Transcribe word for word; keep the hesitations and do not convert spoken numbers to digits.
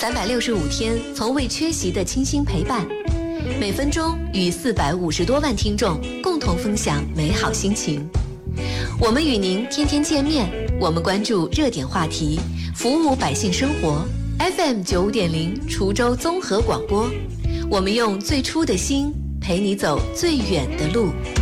三百六十五天从未缺席的倾心陪伴，每分钟与四百五十多万听众共同分享美好心情。我们与您天天见面，我们关注热点话题，服务百姓生活。F M 九五点零滁州综合广播，我们用最初的心陪你走最远的路。